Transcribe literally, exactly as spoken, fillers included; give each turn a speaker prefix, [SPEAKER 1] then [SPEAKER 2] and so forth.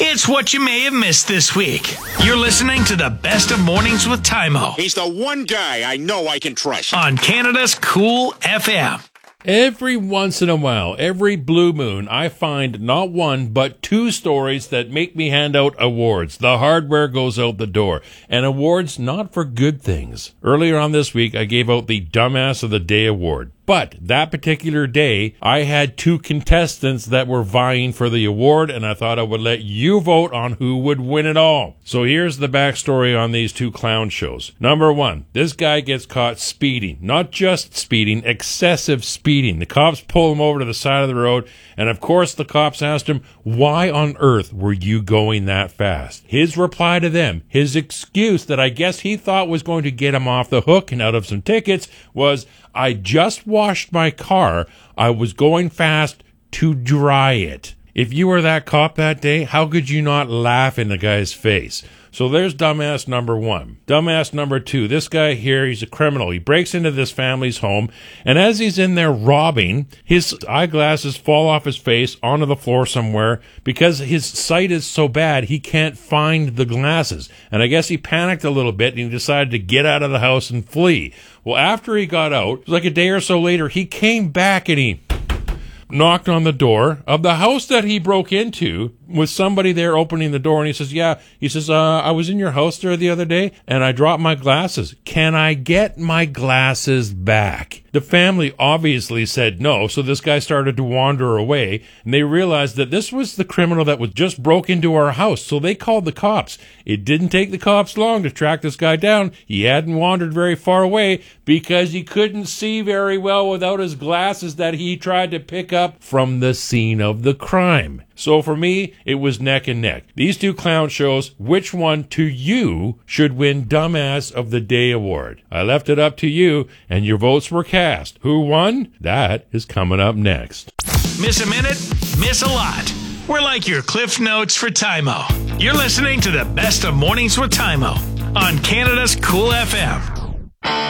[SPEAKER 1] It's what you may have missed this week. You're listening to the Best of Mornings with Tymo
[SPEAKER 2] He's the one guy I know I can trust.
[SPEAKER 1] on Canada's Cool F M.
[SPEAKER 3] Every once in a while, every blue moon, I find not one, but two stories that make me hand out awards. The hardware goes out the door. And awards not for good things. Earlier on this week, I gave out the Dumbass of the Day award. But that particular day, I had two contestants that were vying for the award, and I thought I would let you vote on who would win it all. So here's the backstory on these two clown shows. Number one, this guy gets caught speeding. Not just speeding, excessive speeding. The cops pull him over to the side of the road, and of course the cops asked him, why on earth were you going that fast? His reply to them, his excuse that I guess he thought was going to get him off the hook and out of some tickets was, I just washed my car. I was going fast to dry it. If you were that cop that day, how could you not laugh in the guy's face? So there's dumbass number one. Dumbass number two, this guy here, he's a criminal. He breaks into this family's home, and as he's in there robbing, his eyeglasses fall off his face onto the floor somewhere because his sight is so bad he can't find the glasses. And I guess he panicked a little bit and he decided to get out of the house and flee. Well, after he got out, like a day or so later, he came back and he knocked on the door of the house that he broke into with somebody there opening the door, and he says, yeah, he says, uh, I was in your house there the other day and I dropped my glasses. Can I get my glasses back? The family obviously said no, so this guy started to wander away, and they realized that this was the criminal that was just broke into our house, so they called the cops. It didn't take the cops long to track this guy down. He hadn't wandered very far away because he couldn't see very well without his glasses that he tried to pick up from the scene of the crime. So for me, it was neck and neck. These two clown shows, which one to you should win Dumbass of the Day award? I left it up to you, and your votes were cast. Who won? That is coming up next.
[SPEAKER 1] Miss a minute? Miss a lot. We're like your Cliff Notes for Tymo. You're listening to the Best of Mornings with Tymo on Canada's Cool F M.